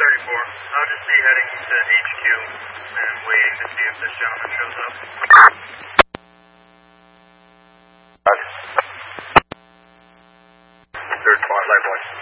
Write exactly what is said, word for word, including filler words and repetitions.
thirty-four. I'll just be heading to H Q and waiting to see if this gentleman shows up. Roger. Third spot, light boy.